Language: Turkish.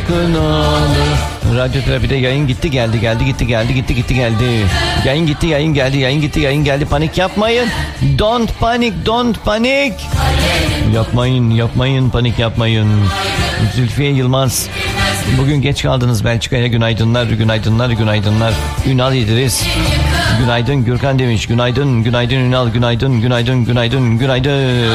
kınalı. Radyoterapide yayın gitti geldi gitti geldi. Yayın gitti yayın geldi. Panik yapmayın. Don't panic. Yapmayın panik yapmayın. Zülfiye Yılmaz. Bugün geç kaldınız Belçika'ya. Günaydınlar. Ünal İdris. Günaydın Gürkan demiş. Günaydın Ünal. Günaydın.